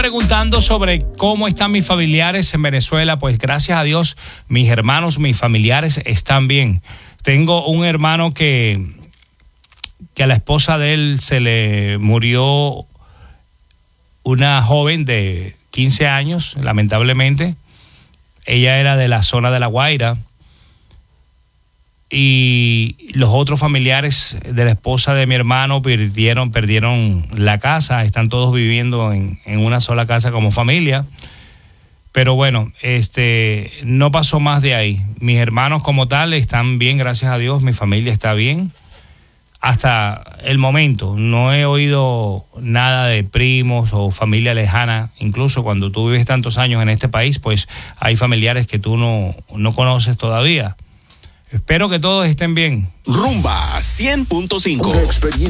Preguntando sobre cómo están mis familiares en Venezuela, pues gracias a Dios, mis hermanos, mis familiares están bien. Tengo un hermano que a la esposa de él se le murió una joven de 15 años, lamentablemente. Ella era de la zona de La Guaira. Y los otros familiares de la esposa de mi hermano perdieron la casa, están todos viviendo en una sola casa como familia. Pero bueno, no pasó más de ahí. Mis hermanos como tal están bien, gracias a Dios, mi familia está bien. Hasta el momento no he oído nada de primos o familia lejana. Incluso cuando tú vives tantos años en este país, pues hay familiares que tú no conoces todavía. Espero que todos estén bien. Rumba 100.5.